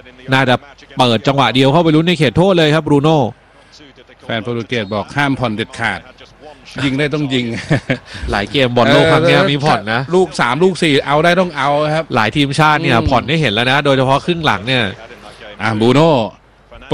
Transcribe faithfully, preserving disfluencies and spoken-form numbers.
น่าจะเปิดจังหวะเดียวเข้าไปลุ้นในเขตโทษเลยครับบรูโน่แฟนโปรตุเกสบอกห้ามผ่อนเด็ดขาดยิงได้ต้องยิงหลายเกมบอลโลกครั้งนี้มีผ่อนนะลูกสามลูกสี่เอาได้ต้องเอาครับหลายทีมชาติเนี่ยผ่อนให้เห็นแล้วนะโดยเฉพาะครึ่งหลังเนี่ยอ่ะบรูโน่